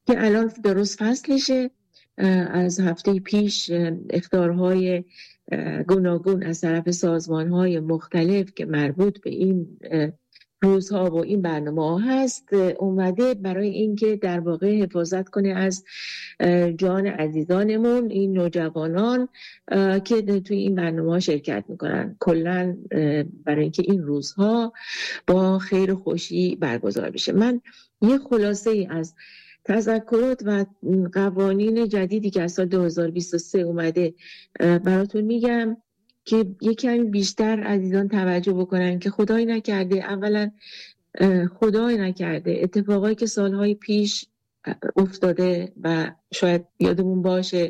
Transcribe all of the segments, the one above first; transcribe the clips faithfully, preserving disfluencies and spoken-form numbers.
که الان درست فصلشه. از هفته پیش اخطارهای گوناگون از طرف سازمانهای مختلف که مربوط به این روزها و این برنامه هست اومده برای اینکه در واقع حفاظت کنه از جان عزیزانمون، این نوجوانان که توی این برنامه ها شرکت میکنن، کلن برای اینکه این روزها با خیر و خوشی برگزار بشه. من یه خلاصه ای از تذکرات و قوانین جدیدی که از سال دو هزار و بیست و سه اومده براتون میگم که یکمی بیشتر عزیزان توجه بکنن که خدای نکرده، اولا خدای نکرده اتفاقایی که سالهای پیش افتاده و شاید یادمون باشه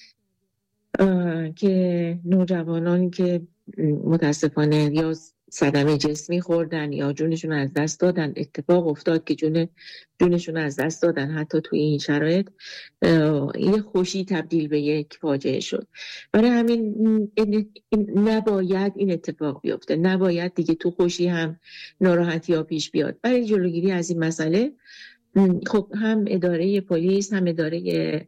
که نوجوانانی که متاسفانه یا صدمه جسمی خوردن یا جونشون از دست دادن، اتفاق افتاد که جون جونشون از دست دادن، حتی توی این شرایط یه خوشی تبدیل به یک فاجعه شد. برای همین نباید این اتفاق بیفته، نباید دیگه تو خوشی هم ناراحتی ها پیش بیاد. برای جلوگیری از این مسئله خب هم اداره پلیس هم اداره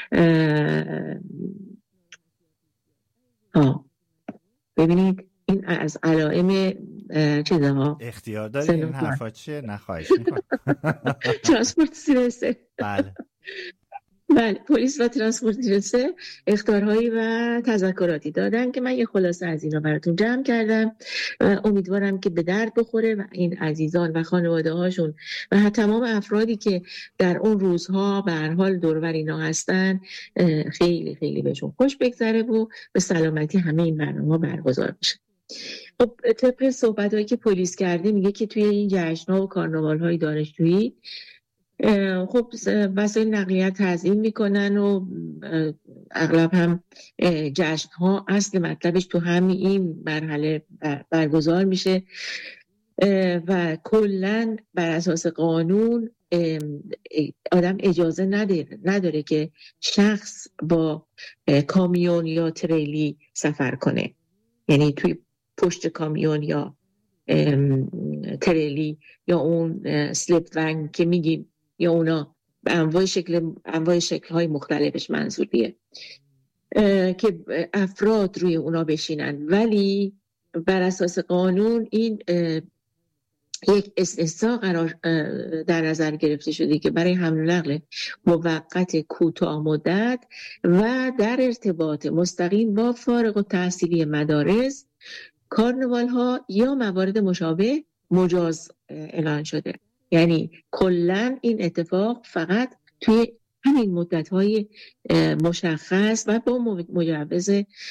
آه ببینید این از علائم چیزها اختیار داری این حرفا چیه؟ نخواهش میکنم. ترانسپورت سیرسه. بله بله پلیس و ترانسپورت سیرسه اخطارهایی و تذکراتی دادن که من یه خلاصه از اینا براتون جمع کردم. امیدوارم که به درد بخوره و این عزیزان و خانواده هاشون و تمام افرادی که در اون روزها به هر حال دور و بر اینا هستن خیلی خیلی بهشون خوش بگذره و به سلامتی همه این برنامه‌ها برگزار بشه. خب طبق صحبت‌هایی که پلیس کرده میگه که توی این جشن‌ها و کارناوال‌های دانشجویی خب وسایل نقلیت تزیین میکنن و اغلب هم جشن‌ها اصل مطلبش تو همین این مرحله برگزار میشه و کلاً بر اساس قانون آدم اجازه نداره نداره که شخص با کامیون یا تریلی سفر کنه، یعنی توی پشت کامیون یا تریلی یا اون سلیپ ون که میگیم یا اونا به انواع شکل انواع شکل‌های مختلفش منظوریه که افراد روی اونا بشینن، ولی بر اساس قانون این یک استثناء قرار در نظر گرفته شده که برای حمل و نقل موقت کوتاه مدت و در ارتباط مستقیم با فارغ التحصیلی مدارس، کارناوال ها یا موارد مشابه مجاز اعلان شده. یعنی کلن این اتفاق فقط توی همین مدت‌های مشخص و با مجوز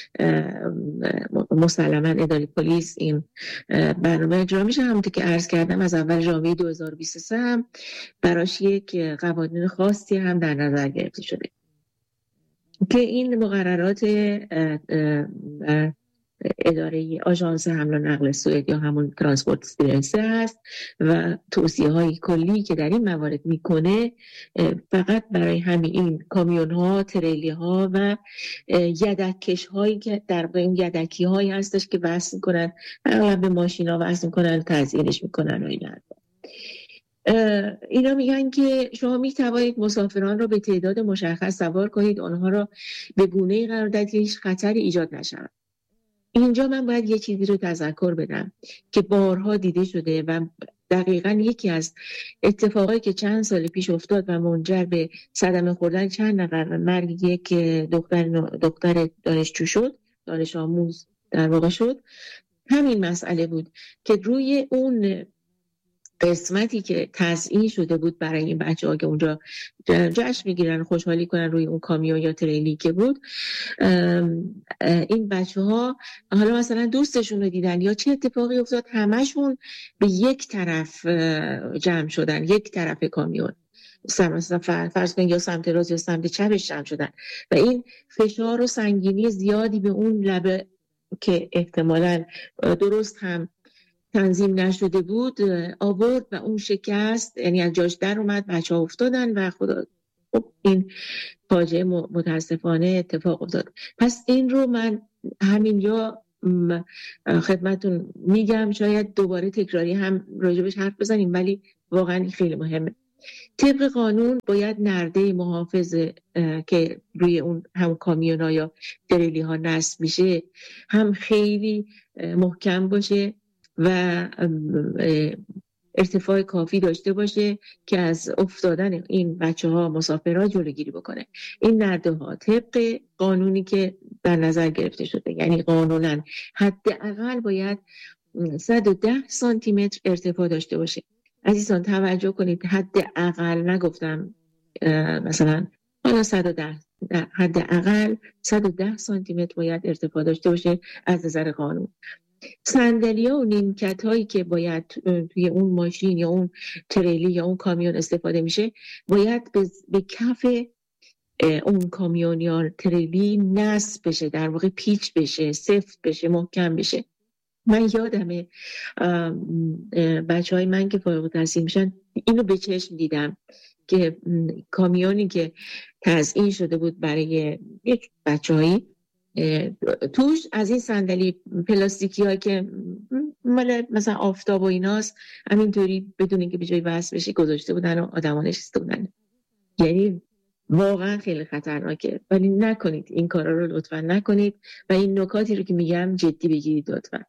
مسلماً اداره پلیس این برنامه اجرا میشه. همونطور که عرض کردم از اول ژانویه دو هزار و بیست و سه هم براش یک قوانین خاصی هم در نظر گرفته شده که این مقررات اداره آژانس حمل و نقل سوئد یا همون ترانسپورت سیرنسه هست و توصیه های کلی که در این موارد میکنه فقط برای همین این کامیون ها، تریلی ها و یدککش هایی که در این یدکی هایی هستش که وصل میکنن، اغلب به ماشین ها وصل میکنن، تزیینش میکنن و این حرفا. اینا میگن که شما میتوانید مسافران رو به تعداد مشخص سوار کنید، آنها را به گونه‌ای قرار دهید که هیچ خطری ایجاد نشود. اینجا من باید یه چیزی رو تذکر بدم که بارها دیده شده و دقیقاً یکی از اتفاقایی که چند سال پیش افتاد و منجر به صدمه خوردن چند نفر و مرگ یک دختر دختر دانشجو شد، دانش آموز در واقع شد، همین مسئله بود که روی اون قسمتی که تزیین شده بود برای این بچه‌ها که اونجا جشن میگیرن، خوشحالی کنن، روی اون کامیون یا تریلی که بود، این بچه‌ها حالا مثلا دوستشون رو دیدن یا چه اتفاقی افتاد، همشون به یک طرف جمع شدن، یک طرف کامیون، مثلا فرض کنید یا سمت راست یا سمت چپش جمع شدن و این فشار و سنگینی زیادی به اون لبه که احتمالاً درست هم تنظیم نشده بود آورد و اون شکست، یعنی از جاش در اومد، بچه ها افتادن و خدا خب این فاجعه متاسفانه اتفاق افتاد. پس این رو من همینجا خدمتون میگم، شاید دوباره تکراری هم راجبش حرف بزنیم ولی واقعا خیلی مهمه. طبق قانون باید نرده محافظ که روی اون هم کامیونا یا تریلی ها نصب میشه هم خیلی محکم باشه و ارتفاع کافی داشته باشه که از افتادن این بچه ها مسافرها جلوگیری بکنه. این نرده ها طبق قانونی که در نظر گرفته شده، یعنی قانونا حداقل باید صد و ده سانتی متر ارتفاع داشته باشه. عزیزان توجه کنید، حداقل نگفتم مثلا حالا صد و ده، حداقل صد و ده سانتی متر باید ارتفاع داشته باشه از نظر قانون. صندلی‌ها و نیمکت هایی که باید توی اون ماشین یا اون تریلی یا اون کامیون استفاده میشه باید به کف اون کامیون یا تریلی نصب بشه، در واقع پیچ بشه، سفت بشه، محکم بشه. من یادمه بچه های من که فارغ التحصیل میشن اینو به چشم دیدم که کامیونی که تزیین شده بود برای یک بچه هایی، توش از این صندلی پلاستیکی ها که مال مثلا آفتاب و ایناست همینطوری بدون اینکه به جای وصل بشه گذاشته بودن و آدم ها نشسته بودن. یعنی واقعا خیلی خطرناکه، ولی نکنید این کارا رو، لطفا نکنید و این نکاتی رو که میگم جدی بگیرید لطفا.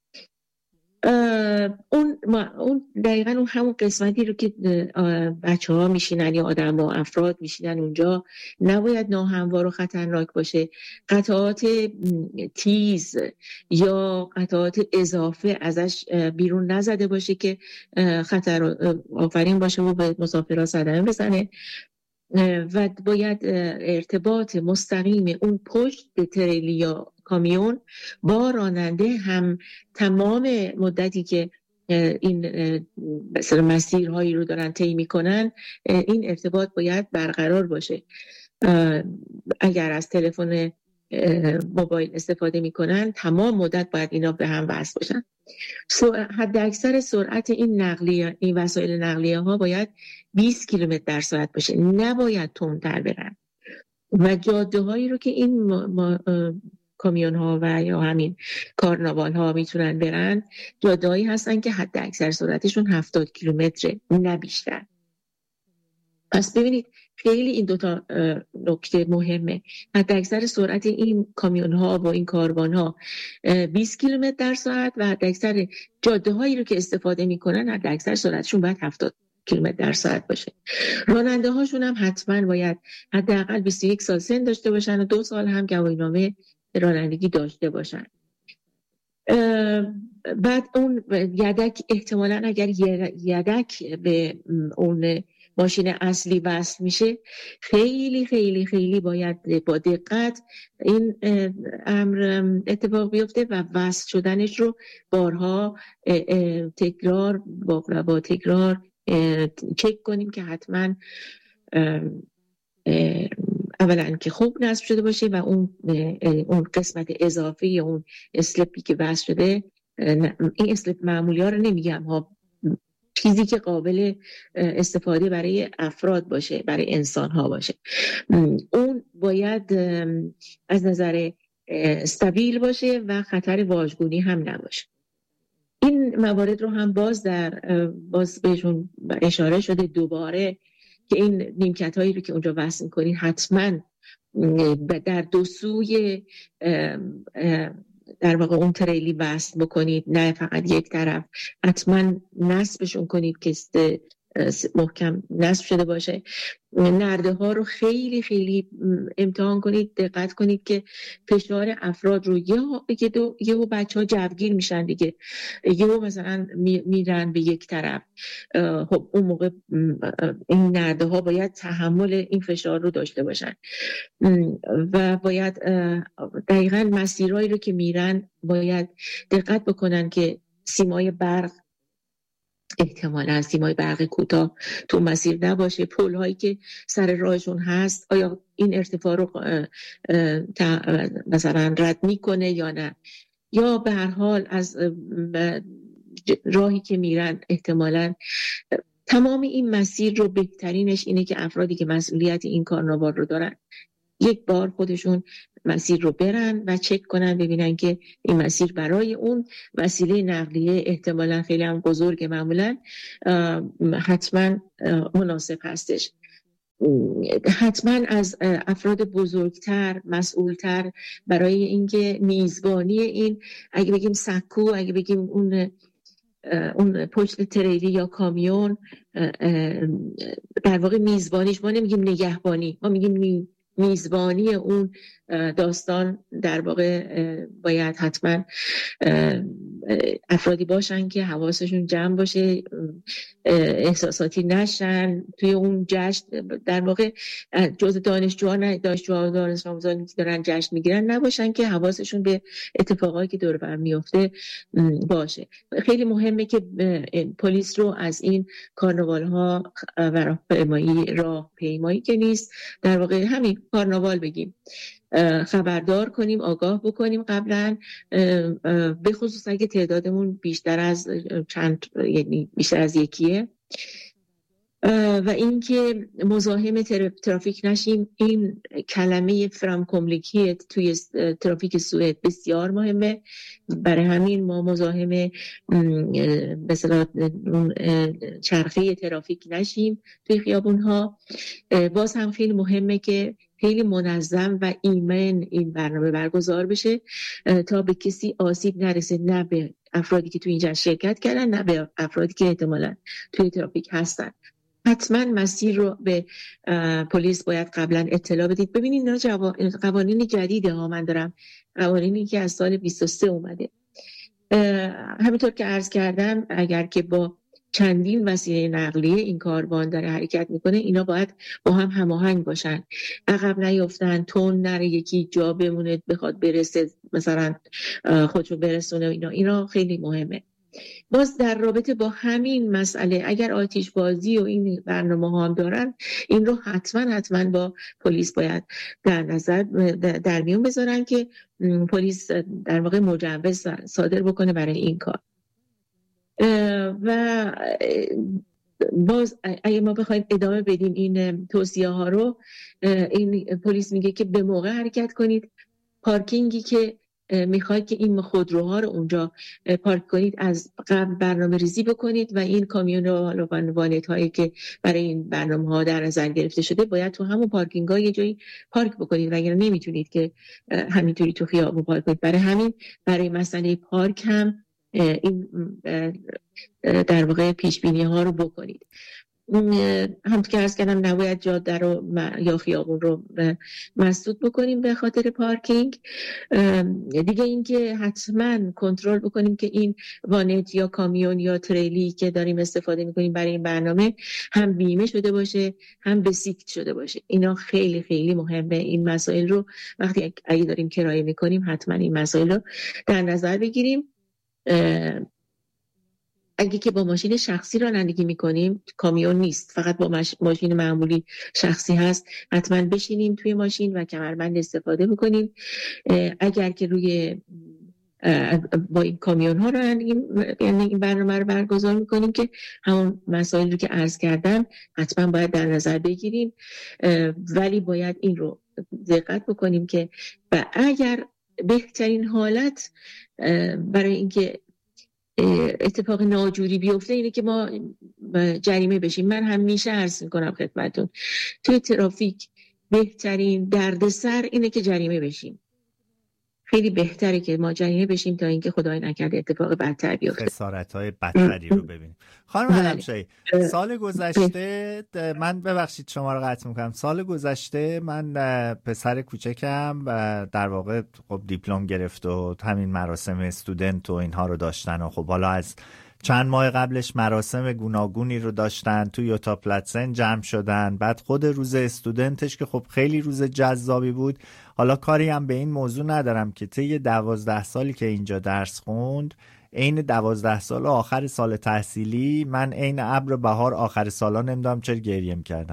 اون اون دقیقاً اون همون قسمتی رو که بچه ها میشینن یا آدم ها افراد میشینن اونجا نباید ناهموار و خطرناک باشه. قطعات تیز یا قطعات اضافه ازش بیرون نزده باشه که خطر آفرین باشه و به مسافرها صدمه بزنه. و باید ارتباط مستقیم اون پشت به تریلی یا کامیون با راننده هم تمام مدتی که این مثلا مسیرهایی رو دارن طی میکنن این ارتباط باید برقرار باشه. اگر از تلفن موبایل استفاده میکنن تمام مدت باید اینا به هم وصل باشن. حد اکثر سرعت این نقلیه، این وسایل نقلیه ها باید بیست کیلومتر در ساعت باشه، نباید تندتر برن. و جاده هایی رو که این ما ما کامیون ها و یا همین کارناوال ها میتونن برن جاده هایی هستن که حد اکثر سرعتشون هفتاد کیلومتره، نه بیشتر. پس ببینید خیلی این دوتا نکته مهمه. حد اکثر سرعت این کامیون ها و این کاروان ها بیست کیلومتر در ساعت و حد اکثر جاده هایی رو که استفاده میکنن حد اکثر سرعتشون باید هفتاد کیلومتر در ساعت باشه. راننده هاشون هم حتما باید حداقل بیست و یک سال سن داشته باشن و دو سال هم گواهینامه رانندگی داشته باشن. بعد اون یدک احتمالاً اگر یدک به اون ماشین اصلی وصل میشه خیلی خیلی خیلی باید با دقت این امر اتفاق بیفته و وصل شدنش رو بارها تکرار با, با تکرار چک کنیم که حتما اولا که خوب نصب شده باشه و اون اون قسمت اضافه یا اون اسلپی که وصل شده، این اسلپ معمولی ها رو نمیگم ها، چیزی که قابل استفاده برای افراد باشه، برای انسان ها باشه، اون باید از نظر استابیل باشه و خطر واژگونی هم نباشه. این موارد رو هم باز در باز بهشون اشاره شده دوباره که این نیمکت هایی رو که اونجا وصل می‌کنید حتما در دو سوی در واقع اون تریلی وصل بکنید، نه فقط یک طرف. حتما نصبشون کنید که محکم نصب شده باشه. نرده ها رو خیلی خیلی امتحان کنید، دقت کنید که فشار افراد رو یا یه دو یهو بچه ها جوگیر میشن دیگه، یهو مثلا میرن به یک طرف. خب اون موقع این نرده ها باید تحمل این فشار رو داشته باشن و باید دقیقاً مسیرهایی رو که میرن باید دقت بکنن که سیمای برق احتمالاً سیمای برق کوتاه تو مسیر نباشه. پل هایی که سر راهشون هست آیا این ارتفاع رو مثلا رد میکنه یا نه، یا به هر حال از راهی که میرن احتمالاً تمام این مسیر رو بهترینش اینه که افرادی که مسئولیت این کارناوال رو دارن یک بار خودشون مسیر رو برن و چک کنن ببینن که این مسیر برای اون وسیله نقلیه احتمالاً خیلی هم بزرگ معمولاً حتما مناسب هستش. حتما از افراد بزرگتر، مسئولتر برای اینکه میزبانی این، اگه بگیم سکو، اگه بگیم اون اون پشت تریلی یا کامیون، در واقع میزبانیش، ما نمیگیم نگهبانی، ما میگیم میزبانی اون داستان، در واقع باید حتما افرادی باشن که حواسشون جمع باشه، احساساتی نشن توی اون جشن. در واقع جز دانشجوها دانشجوها دانش آموزانی که دارن جشن میگیرن نباشن که حواسشون به اتفاقایی که دور بر میفته باشه. خیلی مهمه که پلیس رو از این کارناوال ها و راهپیمایی راهپیمایی که نیست، در واقع همین کارناوال بگیم، خبردار کنیم، آگاه بکنیم قبلا، به خصوص اگه تعدادمون بیشتر از چند، یعنی بیشتر از یکیه، و اینکه مزاحم ترافیک نشیم. این کلمه فرامکوملیکیت توی ترافیک سوئد بسیار مهمه، برای همین ما مزاحم مثلا چرخه ترافیک نشیم توی خیابون‌ها. باز هم خیلی مهمه که خیلی منظم و ایمن این برنامه برگزار بشه تا به کسی آسیب نرسه، نه به افرادی که توی اینجا شرکت کردن، نه به افرادی که احتمالاً توی ترافیک هستن. حتما مسیر رو به پلیس باید قبلا اطلاع بدید. ببینید اینا جوا... قوانین جدیده ها، من دارم قوانینی که از سال بیست و سه اومده. همینطور که عرض کردم، اگر که با چندین وسیله نقلیه این کاروان داره حرکت میکنه، اینا باید با هم هماهنگ باشن، عقب نیفتن، تون نره، یکی جا بمونه بخواد برسه مثلا خودشو برسونه. اینا اینا خیلی مهمه. باز در رابطه با همین مسئله، اگر آتش بازی و این برنامه ها هم دارن، این رو حتما حتما با پلیس باید در نظر در میون بذارن که پلیس در واقع مجوز صادر بکنه برای این کار. و باز اگه ما بخوایم ادامه بدیم این توصیه ها رو، این پلیس میگه که به موقع حرکت کنید، پارکینگی که میخواید که این خودروها رو اونجا پارک کنید از قبل برنامه ریزی بکنید و این کامیون و وانت هایی که برای این برنامه ها در نظر گرفته شده باید تو همون پارکینگ ها یه جایی پارک بکنید، وگرنه نمیتونید که همینطوری تو خیابون پارک کنید. برای همین برای مسئله پارک هم این در واقع پیش بینی ها رو بکنید. هم که عرض کردم نباید جاده رو یا خیابون رو مسدود بکنیم به خاطر پارکینگ. دیگه اینکه حتما کنترل بکنیم که این وانت یا کامیون یا تریلی که داریم استفاده میکنیم برای این برنامه هم بیمه شده باشه، هم بسیکت شده باشه. اینا خیلی خیلی مهمه. این مسائل رو وقتی اگه داریم کرایه میکنیم حتما این مسائل رو در نظر بگیریم. اگه که با ماشین شخصی رانندگی میکنیم، کامیون نیست، فقط با مش... ماشین معمولی شخصی هست، حتما بشینیم توی ماشین و کمربند استفاده بکنیم. اگر که روی با این کامیون ها رانندگی، یعنی این برنامه رو برگزار میکنیم، که همون مسائل رو که عرض کردم حتما باید در نظر بگیریم، ولی باید این رو دقت بکنیم که و اگر بهترین حالت برای اینکه اتفاق ناجوری بیفته اینه که ما جریمه بشیم. من همیشه عرض میکنم خدمتون، توی ترافیک بهترین دردسر اینه که جریمه بشیم. خیلی بهتره که ما جریمه بشیم تا اینکه خدای نکرده اتفاق بدتر بیفته، خسارت‌های بدتری رو ببینیم. خانم علمشاهی، سال گذشته من ببخشید شما رو قطع میکنم، سال گذشته من پسر کوچکم و در واقع خب دیپلم گرفت و همین مراسم استودنت و اینها رو داشتن و خب حالا از چند ماه قبلش مراسم گوناگونی رو داشتن توی یوتا پلاتسن جمع شدن، بعد خود روز استودنتش که خب خیلی روز جذابی بود. حالا کاری هم به این موضوع ندارم که طی دوازده سالی که اینجا درس خوند، عین دوازده سال آخر سال تحصیلی من عین ابر بهار آخر سالا نمیدونم چرا گریه می‌کردم.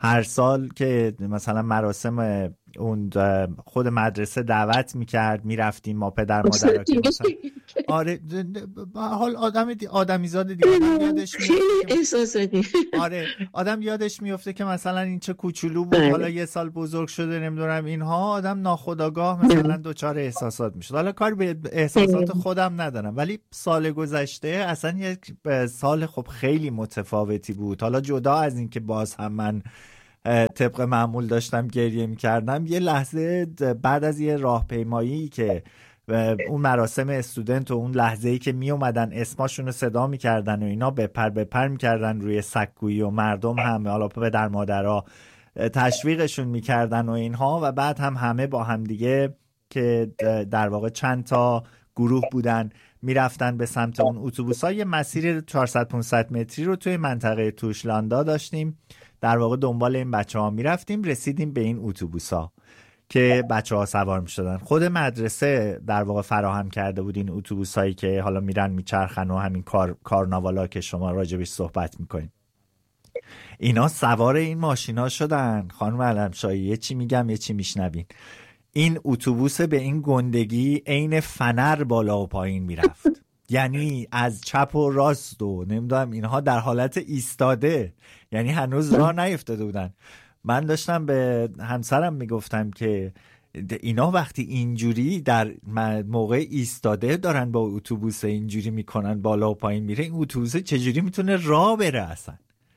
هر سال که مثلا مراسم اون خود مدرسه دعوت میکرد میرفتیم ما پدر مادرها که مثلا آره حال آدم دی... آدمیزاد دیگه آدم یادش میفته. آره آدم یادش میفته که مثلا این چه کوچولو بود حالا یه سال بزرگ شده نمیدونم اینها، آدم ناخودآگاه مثلا دچار احساسات میشد. حالا کار به احساسات خودم ندارم، ولی سال گذشته اصلا یک سال خب خیلی متفاوتی بود. حالا جدا از این که باز هم من طبق معمول داشتم گریه میکردم، یه لحظه بعد از یه راهپیمایی که اون مراسم استودنت و اون لحظه‌ای که می اومدن اسماشون رو صدا میکردن و اینا بپر بپر میکردن روی سکویی و مردم هم حالا پدر مادرها تشویقشون میکردن و اینها، و بعد هم همه با هم دیگه که در واقع چند تا گروه بودن میرفتن به سمت اون اتوبوس‌ها. یه مسیر چهارصد پانصد متری رو توی منطقه توشلاندا داشتیم در واقع دنبال این بچه‌ها میرفتیم. رسیدیم به این اتوبوس‌ها که بچه‌ها سوار می‌شدن. خود مدرسه در واقع فراهم کرده بود این اتوبوسایی که حالا میرن میچرخن و همین کار کارناوالا که شما راجبش صحبت میکنین، اینا سوار این ماشینا شدن. خانم علمشاهی یه چی میگم یه چی میشنوین. این اتوبوس به این گندگی عین فنر بالا و پایین میرفت، یعنی از چپ و راست و نمیدونم اینها در حالت ایستاده، یعنی هنوز راه نیفتاده بودن. من داشتم به همسرم میگفتم که اینا وقتی اینجوری در موقع ایستاده دارن با اتوبوس اینجوری میکنن بالا و پایین میره، این اتوبوس چجوری میتونه راه بره اصلا؟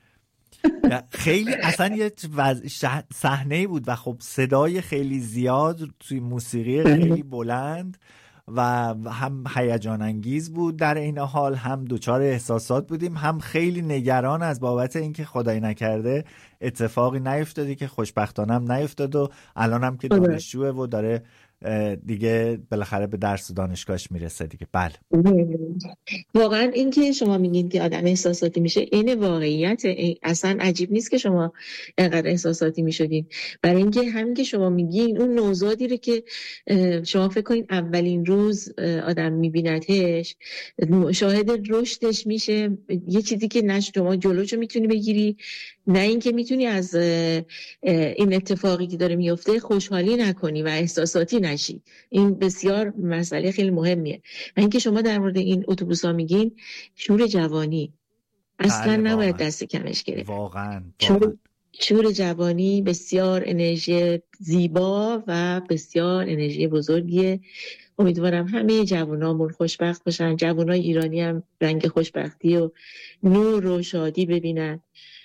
خیلی اصلا یه صحنه بود و خب صدای خیلی زیاد توی موسیقی خیلی بلند و هم هیجان انگیز بود در این حال، هم دوچار احساسات بودیم، هم خیلی نگران از بابت اینکه خدای نکرده اتفاقی نیفتاده که خوشبختانه هم نیفتاد و الان هم که دانشجوه و داره دیگه بالاخره به درس و دانشگاهش میرسه دیگه. بله واقعا این که شما میگین که آدم احساساتی میشه این واقعیت، اصلا عجیب نیست که شما اینقدر احساساتی میشدین، برای اینکه همین که شما میگین اون نوزادی رو که شما فکر کنین اولین روز آدم میبیندش شاهد رشدش میشه، یه چیزی که نه شما جلوشو میتونی بگیری نه اینکه میتونی از این اتفاقی که داره میفته خوشحالی نکنی و احساساتی نشی. این بسیار مسئله خیلی مهمیه. و اینکه شما در مورد این اتوبوس‌ها میگین شور جوانی اصلا نباید دست کمش گرفت. واقعا شور, شور جوانی بسیار انرژی زیبا و بسیار انرژی بزرگیه. امیدوارم همه جوانامون خوشبخت باشن، جوانای ایرانی هم رنگ خوشبختی و نور و شادی ببینن.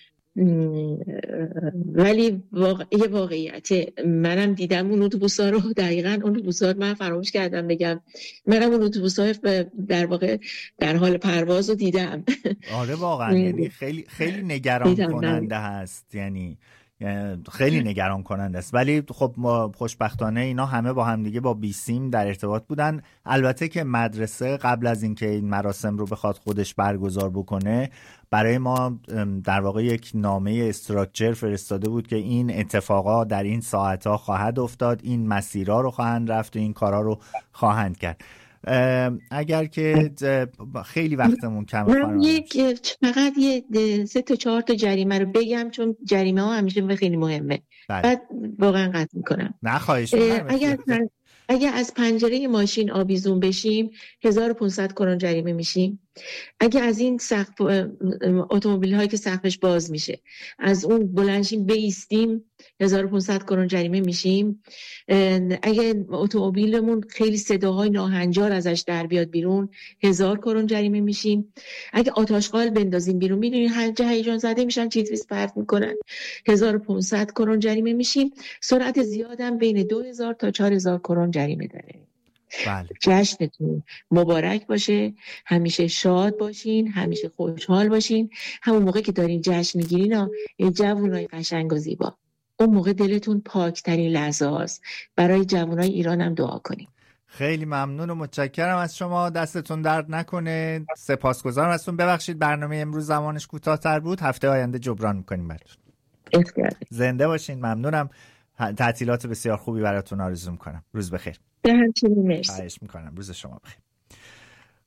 ولی واقع... یه واقعیته، منم دیدم اون اتوبوس‌ها رو، دقیقاً اون اتوبوس‌ها من فراموش کردم بگم، منم اون اتوبوس‌ها در واقع در حال پرواز رو دیدم. آره واقعا یعنی خیلی خیلی نگران کننده هست، یعنی خیلی نگران کننده است. ولی خب ما خوشبختانه اینا همه با هم دیگه با بیسیم در ارتباط بودن. البته که مدرسه قبل از اینکه این مراسم رو بخواد خودش برگزار بکنه برای ما در واقع یک نامه استراکچر فرستاده بود که این اتفاقا در این ساعتها خواهد افتاد، این مسیرها رو خواهند رفت و این کارا رو خواهند کرد. اگر که خیلی وقتمون کمه، من یک فقط یه سه تا چهار تا جریمه رو بگم چون جریمه ها همیشه خیلی مهمه. بله. بعد واقعا قطع میکنم. نه خواهش اگر اگر از پنجره ماشین آویزون بشیم هزار و پانصد کرون جریمه میشیم. اگه از این سقف اتومبیل هایی که سقفش باز میشه از اون بلندشیم بایستیم هزار و پانصد کرون جریمه میشیم. اگه اتومبیلمون خیلی صداهای ناهنجار ازش در بیاد بیرون هزار کرون جریمه میشیم. اگه آتشغال بندازیم بیرون میدونین هر جا هیجان زده میشن چیز ویز پرت میکنن هزار و پانصد کرون جریمه میشیم. سرعت زیادم بین دو هزار تا چهار هزار کرون جریمه داره. بله. جشنتون مبارک باشه، همیشه شاد باشین، همیشه خوشحال باشین. همون موقع که دارین جشن میگیرین ها یه جوونای قشنگ و زیبا، اون موقع دلتون پاکترین لحظه هاست. برای جوانای ایران هم دعا کنین. خیلی ممنون و متشکرم از شما، دستتون درد نکنه. سپاسگزارم ازتون. ببخشید برنامه امروز زمانش کوتاه‌تر بود، هفته آینده جبران میکنیم براتون. زنده باشین. ممنونم. تعطیلات بسیار خوبی براتون آرزو میکنم. روز بخیر. به همچنین مرسی. خواهش میکنم. روز شما بخیر.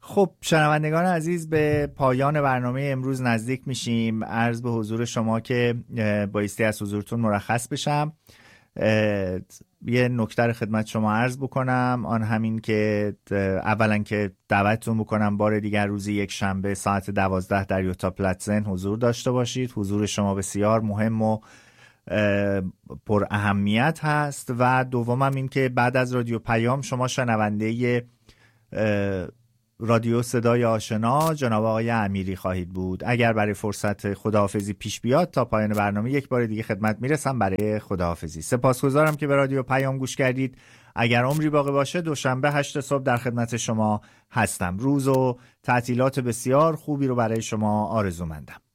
خب شنوندگان عزیز، به پایان برنامه امروز نزدیک میشیم. عرض به حضور شما که بایستی از حضورتون مرخص بشم. یه نکته خدمت شما عرض بکنم، آن همین که اولا که دعوتتون بکنم بار دیگر روز یک شنبه ساعت دوازده در یوتا پلاتزن حضور داشته باشید. حضور شما بسیار مهم و پر اهمیت هست. و دومم این که بعد از رادیو پیام شما شنونده رادیو صدای آشنا جناب آقای امیری خواهید بود. اگر برای فرصت خداحافظی پیش بیاد تا پایان برنامه یک بار دیگه خدمت میرسم برای خداحافظی. سپاسگزارم که به رادیو پیام گوش کردید. اگر عمری باقی باشه دوشنبه هشت صبح در خدمت شما هستم. روز و تعطیلات بسیار خوبی رو برای شما آرزومندم.